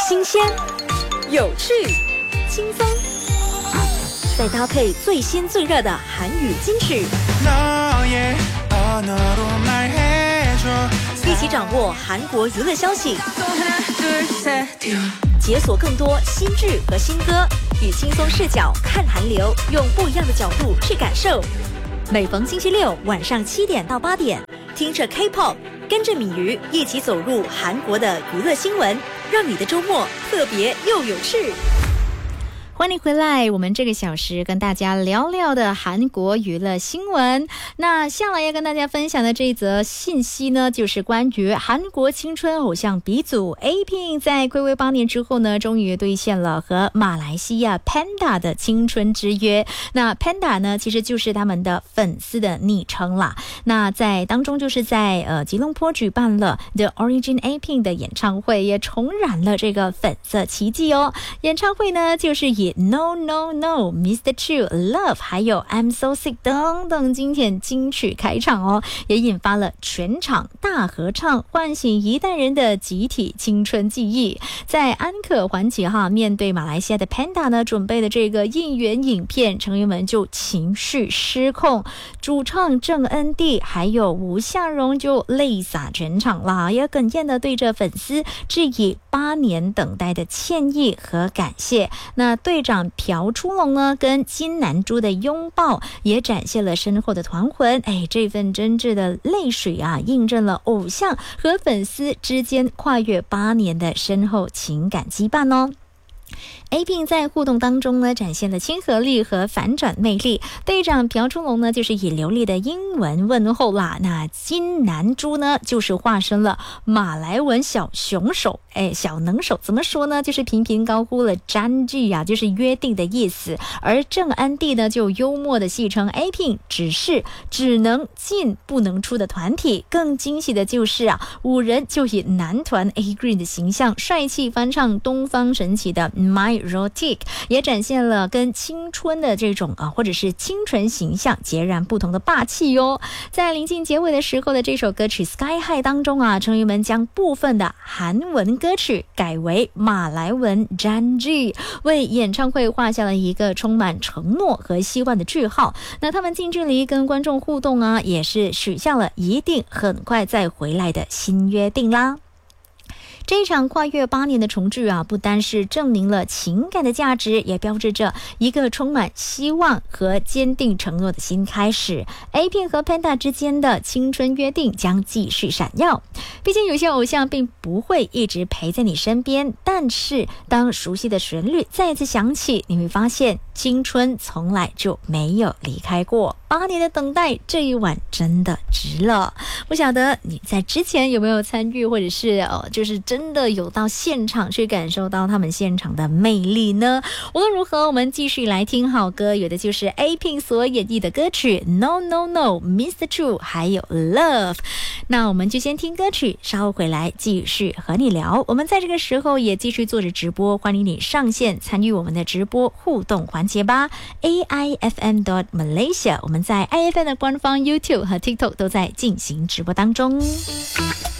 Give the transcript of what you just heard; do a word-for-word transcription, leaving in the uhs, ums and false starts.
新鲜、有趣、轻松，再搭配最新最热的韩语金曲，一起掌握韩国娱乐消息，解锁更多新剧和新歌，以轻松视角看韩流，用不一样的角度去感受。每逢星期六晚上七点到八点，听着 K-pop， 跟着米鱼一起走入韩国的娱乐新闻，让你的周末特别又有趣。 欢迎回来，我们这个小时跟大家聊聊的韩国娱乐新闻。那下来要跟大家分享的这一则信息呢，就是关于韩国青春偶像鼻祖 A Pink 在睽违八年之后呢，终于兑现了和马来西亚 Panda 的青春之约。那 Panda 呢，其实就是他们的粉丝的昵称啦。那在当中就是在呃吉隆坡举办了 The Origin A Pink 的演唱会，也重燃了这个粉色奇迹哦。演唱会呢，就是以No No No Mister Chu Love 还有 I'm So Sick 等等经典金曲开场哦，也引发了全场大合唱，唤醒一代人的集体青春记忆。在安可环节哈，面对马来西亚的 Panda 呢准备的这个应援影片，成员们就情绪失控，主唱郑恩地还有吴夏荣就泪洒全场啦，也哽咽的对着粉丝致以八年等待的歉意和感谢。那队长朴初龙呢跟金南珠的拥抱也展现了深厚的团魂，哎，这份真挚的泪水啊，印证了偶像和粉丝之间跨越八年的深厚情感羁绊哦。A Pink 在互动当中呢，展现了亲和力和反转魅力。队长朴初龙呢，就是以流利的英文问候啦。那金南珠呢，就是化身了马来文小熊手，哎，小能手怎么说呢？就是频频高呼了占据啊，就是约定的意思。而郑安地呢，就幽默的戏称 A Pink 只是只能进不能出的团体。更惊喜的就是啊，五人就以男团 A Green 的形象，帅气翻唱东方神起的 My Rotic， 也展现了跟青春的这种啊，或者是清纯形象截然不同的霸气哟。在临近结尾的时候的这首歌曲 Sky High 当中啊，成员们将部分的韩文歌曲改为马来文 Janji， 为演唱会画下了一个充满承诺和希望的句号。那他们近距离跟观众互动啊，也是许下了一定很快再回来的新约定啦。这一场跨越八年的重聚啊，不单是证明了情感的价值，也标志着一个充满希望和坚定承诺的新开始。A Pink 和 Panda 之间的青春约定将继续闪耀。毕竟有些偶像并不会一直陪在你身边，但是当熟悉的旋律再次响起，你会发现青春从来就没有离开过。八年的等待，这一晚真的值了。不晓得你在之前有没有参与，或者是呃，就是真的有到现场去感受到他们现场的魅力呢？无论如何，我们继续来听好歌，有的就是 A Pink 所演绎的歌曲 No No No Mister Chu 还有 Love。 那我们就先听歌曲，稍后回来继续和你聊。我们在这个时候也继续做着直播，欢迎你上线参与我们的直播互动环节吧。 A I F M dot Malaysia， 我们在 I F M 的官方 YouTube 和 TikTok 都在进行直播当中。